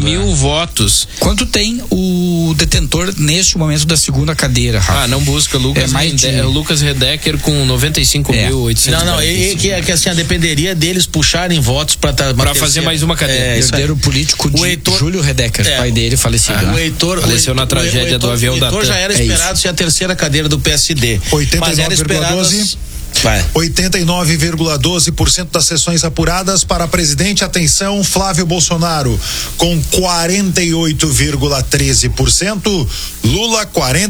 1000 votos. Quanto tem o detentor neste momento da segunda cadeira, Rafa? Não busca, Lucas Redecker com 95.800. Não, que assim, dependeria deles puxarem votos para fazer mais uma cadeira. Herdeiro político de Júlio Redecker, pai dele falecido. O Heitor faleceu na tragédia do avião da TAM. O Heitor já era esperado ser a terceira cadeira do PSD. 89,12% das sessões apuradas para presidente. Atenção, Flávio Bolsonaro com 48,13%, Lula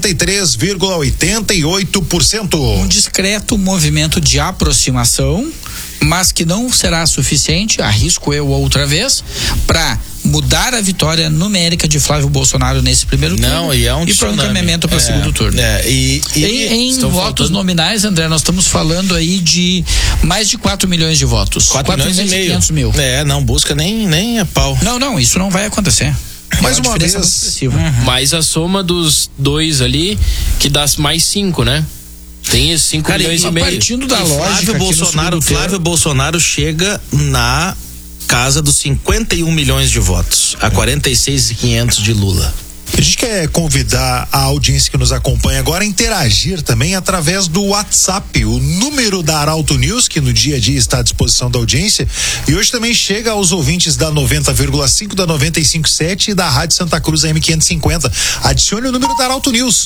43,88%. Um discreto movimento de aproximação, mas que não será suficiente, arrisco eu outra vez, para mudar a vitória numérica de Flávio Bolsonaro nesse primeiro turno e para o encaminhamento para o segundo turno. Em votos nominais, André, nós estamos falando aí de mais de 4 milhões de votos. 4 milhões e meio. 500 mil. Não busca nem a pau. Não, isso não vai acontecer. Mais uma vez. Mais a soma dos dois ali, que dá mais 5, né? Tem esses 5 milhões e meio. Partindo da lógica, Flávio Bolsonaro chega na casa dos 51 milhões de votos, a 46.500 de Lula. A gente quer convidar a audiência que nos acompanha agora a interagir também através do WhatsApp, o número da Arauto News, que no dia a dia está à disposição da audiência, e hoje também chega aos ouvintes da 90,5, da 95,7 e da Rádio Santa Cruz AM550. Adicione o número da Arauto News,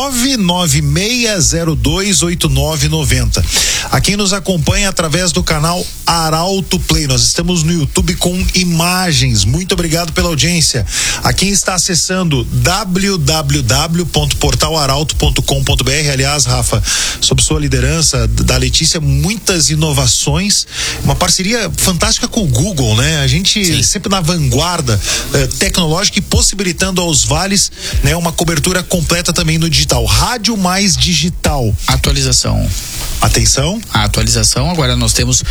996028990. A quem nos acompanha através do canal Arauto Play, nós estamos no YouTube com imagens. Muito obrigado pela audiência. A quem está acessando www.portalarauto.com.br. Aliás, Rafa, sob sua liderança, da Letícia, muitas inovações, uma parceria fantástica com o Google, né? A gente sempre na vanguarda tecnológica e possibilitando aos vales, né, uma cobertura completa também no digital. Rádio mais digital. Atualização. Atenção. A atualização, agora nós temos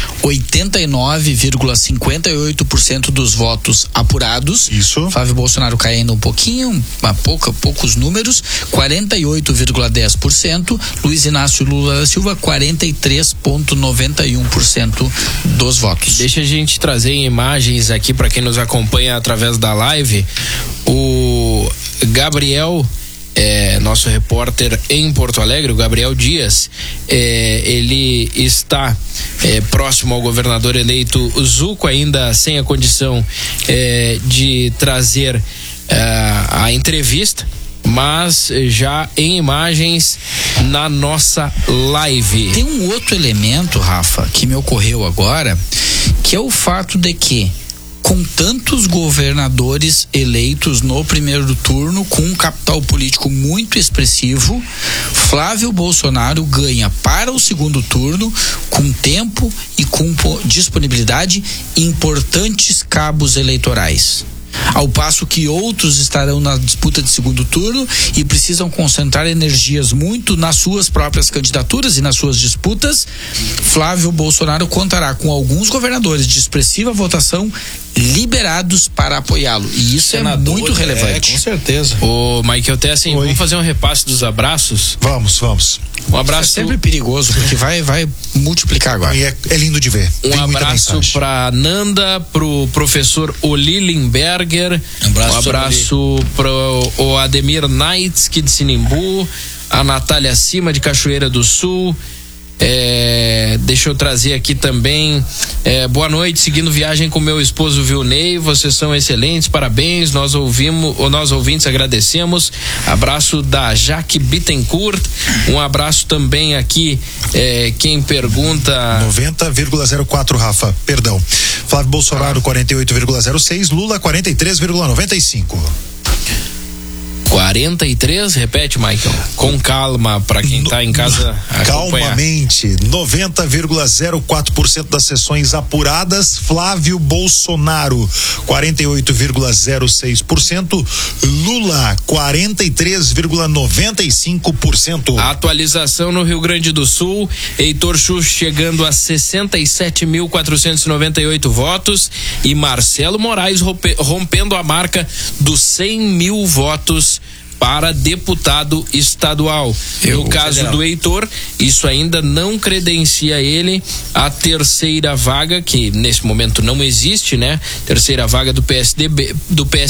89,58% dos votos apurados. Isso. Flávio Bolsonaro caindo um pouquinho, poucos números, 48,10%. Luiz Inácio Lula da Silva, 43,91% dos votos. Deixa a gente trazer imagens aqui para quem nos acompanha através da live. O Gabriel, nosso repórter em Porto Alegre, o Gabriel Dias, ele está próximo ao governador eleito Zuco, ainda sem a condição de trazer a entrevista, mas já em imagens na nossa live. Tem um outro elemento, Rafa, que me ocorreu agora, que é o fato de que, com tantos governadores eleitos no primeiro turno, com um capital político muito expressivo, Flávio Bolsonaro ganha para o segundo turno com tempo e com disponibilidade importantes cabos eleitorais. Ao passo que outros estarão na disputa de segundo turno e precisam concentrar energias muito nas suas próprias candidaturas e nas suas disputas, Flávio Bolsonaro contará com alguns governadores de expressiva votação liberados para apoiá-lo, e isso é muito relevante. Com certeza. Ô, Michael Tessin, vamos fazer um repasse dos abraços? Vamos. Um abraço. É sempre perigoso, porque vai multiplicar agora. E é lindo de ver. Um abraço para Nanda, pro professor Oli Limberger, um abraço pro o Ademir Naitsky de Sinimbu, a Natália Cima de Cachoeira do Sul. Deixa eu trazer aqui também, boa noite, seguindo viagem com meu esposo Vilney, vocês são excelentes, parabéns, nós ouvintes agradecemos. Abraço da Jaque Bittencourt, um abraço também aqui, quem pergunta 90,04, Rafa, perdão, Flávio Bolsonaro 48,06, Lula 43,95. 43, repete, Michael, com calma para quem tá em casa acompanhar. Calmamente, 90,04% das sessões apuradas, Flávio Bolsonaro 48,06%, Lula 43,95%. A atualização no Rio Grande do Sul, Heitor Schuch chegando a 67.498 votos e Marcelo Moraes rompendo a marca dos 100 mil votos para deputado estadual. No caso do Heitor, isso ainda não credencia ele a terceira vaga, que nesse momento não existe, né? Terceira vaga do PSDB,